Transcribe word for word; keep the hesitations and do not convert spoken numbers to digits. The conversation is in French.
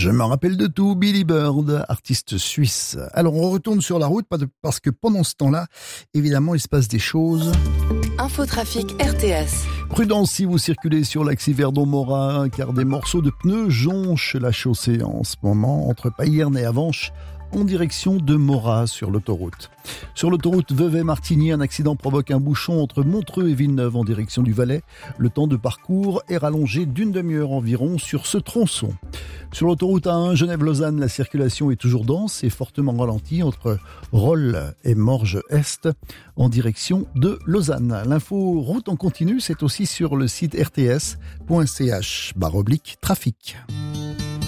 Je me rappelle de tout, Billy Bird, artiste suisse. Alors on retourne sur la route parce que pendant ce temps-là, évidemment, il se passe des choses. Infotrafic R T S. Prudence si vous circulez sur l'axe Yverdon-Morat, car des morceaux de pneus jonchent la chaussée en ce moment entre Payerne et Avenches, en direction de Morat sur l'autoroute. Sur l'autoroute Vevey-Martigny, un accident provoque un bouchon entre Montreux et Villeneuve en direction du Valais. Le temps de parcours est rallongé d'une demi-heure environ sur ce tronçon. Sur l'autoroute A un Genève-Lausanne, la circulation est toujours dense et fortement ralentie entre Rolle et Morges-Est en direction de Lausanne. L'info route en continu, c'est aussi sur le site r t s point c h barre oblique trafic.